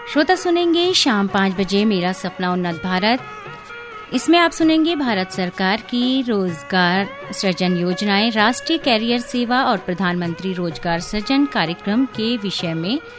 श्रोता सुनेंगे शाम 5 बजे मेरा सपना उन्नत भारत। इसमें आप सुनेंगे भारत सरकार की रोजगार सृजन योजनाएं, राष्ट्रीय कैरियर सेवा और प्रधानमंत्री रोजगार सृजन कार्यक्रम के विषय में